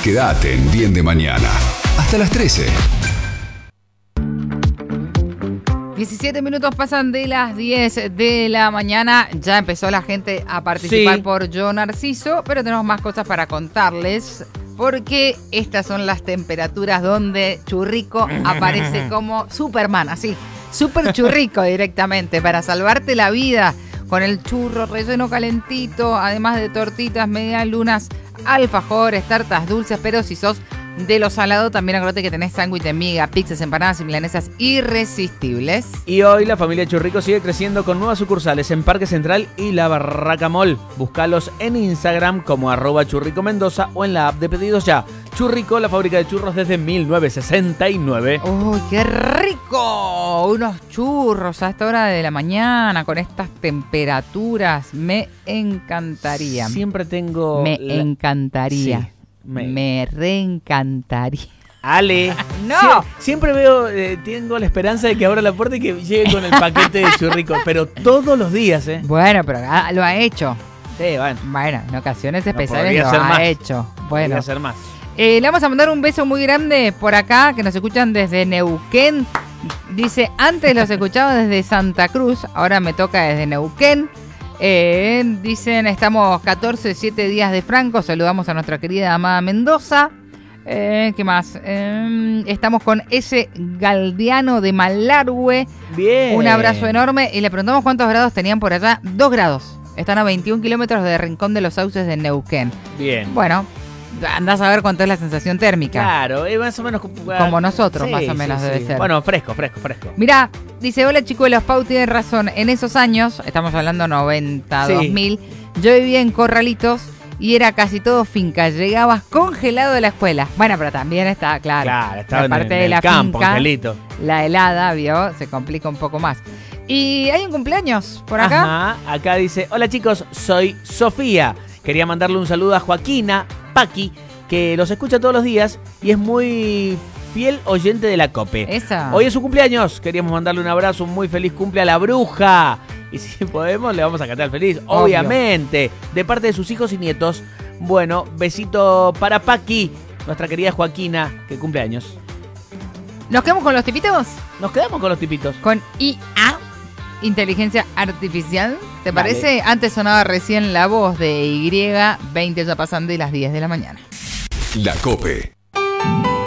Quédate en Bien de Mañana. Hasta las 13. 17 minutos pasan de las 10 de la mañana. Ya empezó la gente a participar por Yo Narciso, pero tenemos más cosas para contarles. Porque estas son las temperaturas donde Churrico aparece como Superman, así, super Churrico directamente, para salvarte la vida con el churro relleno calentito, además de tortitas, medialunas, alfajores, tartas dulces, pero si sos de lo salado, también acuérdate que tenés sándwich de miga, pizzas, empanadas y milanesas irresistibles. Y hoy la familia Churrico sigue creciendo con nuevas sucursales en Parque Central y La Barraca Mall. Búscalos en Instagram como @churricomendoza o en la app de Pedidos Ya. Churrico, la fábrica de churros desde 1969. ¡Uy, qué rico! Unos churros a esta hora de la mañana con estas temperaturas. Me encantaría. Siempre tengo... Me encantaría. Sí. Me reencantaría. Ale, ¡No! Siempre veo, tengo la esperanza de que abra la puerta y que llegue con el paquete de Churrico, pero todos los días, ¿eh? Bueno, pero lo ha hecho. Sí, bueno. Bueno, en ocasiones especiales podría lo ser ha más. hecho. Bueno, Podría ser más. le vamos a mandar un beso muy grande por acá, que nos escuchan desde Neuquén. Dice, antes los escuchaba desde Santa Cruz, ahora me toca desde Neuquén. Dicen, estamos 7 días de Franco, saludamos a nuestra querida amada Mendoza. ¿Qué más? Estamos con ese Galdiano de Malargüe. Bien. Un abrazo enorme y le preguntamos cuántos grados tenían por allá. 2 grados. Están a 21 kilómetros de Rincón de los Sauces de Neuquén. Bien. Bueno, andás a ver cuánto es la sensación térmica. Claro, más o menos... Como nosotros, sí, más o menos debe ser. Bueno, fresco. Mirá, dice, hola chicuelos, Pau tiene razón. En esos años, estamos hablando 90, Sí. 2000, yo vivía en Corralitos y era casi todo finca. Llegabas congelado de la escuela. Bueno, pero también está, claro. Estaba la parte en de el la campo, finca, Angelito. la helada, vio, se complica un poco más. Y hay un cumpleaños por acá. Ajá, acá dice, hola chicos, soy Sofía. Quería mandarle un saludo a Joaquina Paqui, que los escucha todos los días y es muy fiel oyente de la COPE. Esa. Hoy es su cumpleaños, queríamos mandarle un abrazo, un muy feliz cumple a la bruja. Y si podemos, le vamos a cantar feliz, Obvio. obviamente, de parte de sus hijos y nietos. Bueno, besito para Paqui, nuestra querida Joaquina, que cumple años. ¿Nos quedamos con los tipitos? Nos quedamos con los tipitos. Con IA, inteligencia artificial. ¿Te Vale. parece? Antes sonaba recién la voz de Y20, ya pasan de las 10 de la mañana. La COPE.